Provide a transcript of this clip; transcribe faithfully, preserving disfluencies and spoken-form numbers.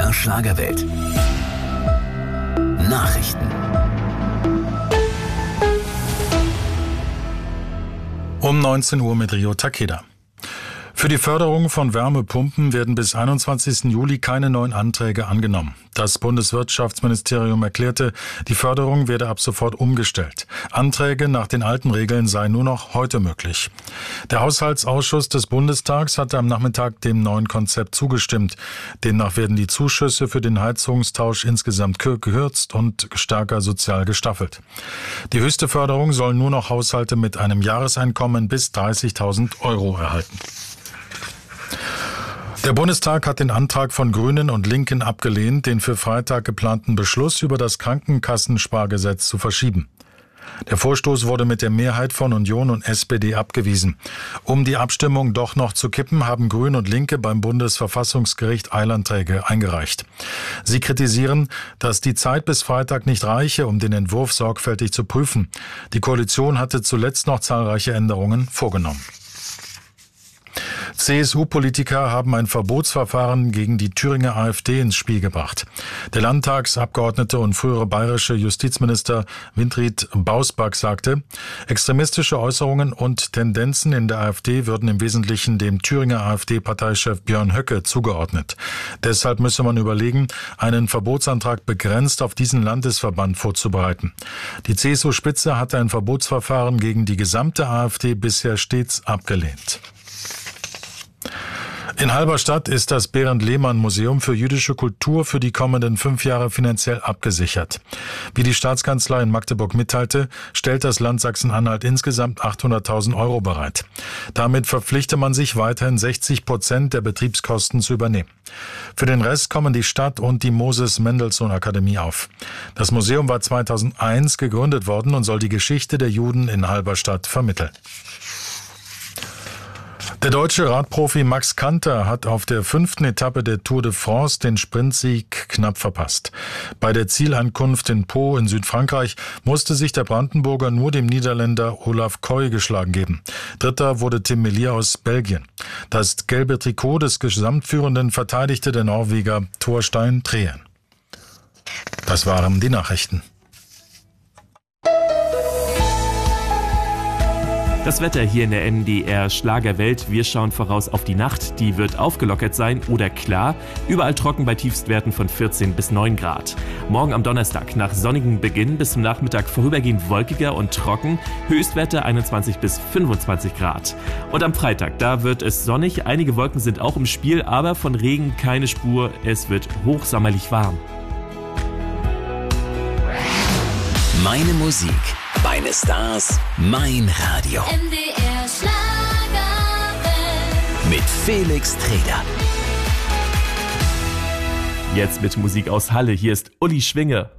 R Schlagerwelt. Nachrichten. Um neunzehn Uhr mit Rio Takeda. Für die Förderung von Wärmepumpen werden bis einundzwanzigsten Juli keine neuen Anträge angenommen. Das Bundeswirtschaftsministerium erklärte, die Förderung werde ab sofort umgestellt. Anträge nach den alten Regeln seien nur noch heute möglich. Der Haushaltsausschuss des Bundestags hatte am Nachmittag dem neuen Konzept zugestimmt. Demnach werden die Zuschüsse für den Heizungstausch insgesamt gekürzt und stärker sozial gestaffelt. Die höchste Förderung sollen nur noch Haushalte mit einem Jahreseinkommen bis dreißigtausend Euro erhalten. Der Bundestag hat den Antrag von Grünen und Linken abgelehnt, den für Freitag geplanten Beschluss über das Krankenkassenspargesetz zu verschieben. Der Vorstoß wurde mit der Mehrheit von Union und S P D abgewiesen. Um die Abstimmung doch noch zu kippen, haben Grüne und Linke beim Bundesverfassungsgericht Eilanträge eingereicht. Sie kritisieren, dass die Zeit bis Freitag nicht reiche, um den Entwurf sorgfältig zu prüfen. Die Koalition hatte zuletzt noch zahlreiche Änderungen vorgenommen. C S U-Politiker haben ein Verbotsverfahren gegen die Thüringer AfD ins Spiel gebracht. Der Landtagsabgeordnete und frühere bayerische Justizminister Winfried Bausback sagte, extremistische Äußerungen und Tendenzen in der AfD würden im Wesentlichen dem Thüringer AfD-Parteichef Björn Höcke zugeordnet. Deshalb müsse man überlegen, einen Verbotsantrag begrenzt auf diesen Landesverband vorzubereiten. Die C S U-Spitze hatte ein Verbotsverfahren gegen die gesamte AfD bisher stets abgelehnt. In Halberstadt ist das Berend-Lehmann-Museum für jüdische Kultur für die kommenden fünf Jahre finanziell abgesichert. Wie die Staatskanzlei in Magdeburg mitteilte, stellt das Land Sachsen-Anhalt insgesamt achthunderttausend Euro bereit. Damit verpflichte man sich weiterhin sechzig Prozent der Betriebskosten zu übernehmen. Für den Rest kommen die Stadt und die Moses-Mendelssohn-Akademie auf. Das Museum war zweitausendeins gegründet worden und soll die Geschichte der Juden in Halberstadt vermitteln. Der deutsche Radprofi Max Kanter hat auf der fünften Etappe der Tour de France den Sprintsieg knapp verpasst. Bei der Zielankunft in Pau in Südfrankreich musste sich der Brandenburger nur dem Niederländer Olaf Koy geschlagen geben. Dritter wurde Tim Merlier aus Belgien. Das gelbe Trikot des Gesamtführenden verteidigte der Norweger Thorstein Trehen. Das waren die Nachrichten. Das Wetter hier in der N D R Schlagerwelt. Wir schauen voraus auf die Nacht. Die wird aufgelockert sein oder klar. Überall trocken bei Tiefstwerten von vierzehn bis neun Grad. Morgen am Donnerstag nach sonnigem Beginn bis zum Nachmittag vorübergehend wolkiger und trocken. Höchstwerte einundzwanzig bis fünfundzwanzig Grad. Und am Freitag, da wird es sonnig. Einige Wolken sind auch im Spiel, aber von Regen keine Spur. Es wird hochsommerlich warm. Meine Musik, meine Stars, mein Radio. N D R Schlagerwelt. Mit Felix Treder. Jetzt mit Musik aus Halle. Hier ist Uli Schwinge.